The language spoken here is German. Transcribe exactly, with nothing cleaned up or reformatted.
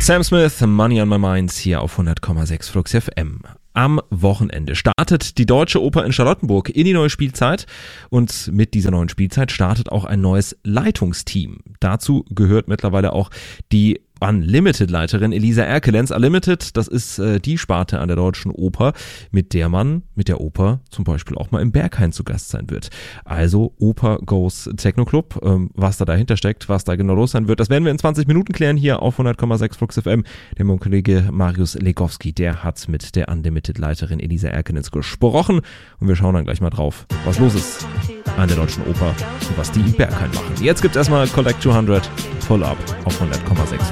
Sam Smith, Money on My Mind hier auf hundert Komma sechs Flux F M. Am Wochenende startet die Deutsche Oper in Charlottenburg in die neue Spielzeit und mit dieser neuen Spielzeit startet auch ein neues Leitungsteam. Dazu gehört mittlerweile auch die Unlimited-Leiterin Elisa Erkelenz. Unlimited, das ist äh, die Sparte an der Deutschen Oper, mit der man mit der Oper zum Beispiel auch mal im Berghain zu Gast sein wird. Also Oper Goes Techno Club. Ähm, was da dahinter steckt, was da genau los sein wird, das werden wir in zwanzig Minuten klären hier auf hundert Komma sechs Flux F M. Der mein Kollege Marius Legowski, der hat mit der Unlimited-Leiterin Elisa Erkelenz gesprochen und wir schauen dann gleich mal drauf, was los ist an der Deutschen Oper und was die im Berghain machen. Jetzt gibt's erstmal Collect zweihundert Pull Up auf hundert Komma sechs